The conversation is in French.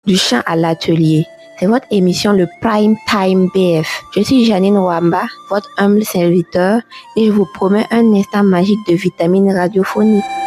Du champ à l'atelier. C'est votre émission le Prime Time BF. Je suis Janine Wamba, votre humble serviteur, et je vous promets un instant magique de vitamine radiophonique.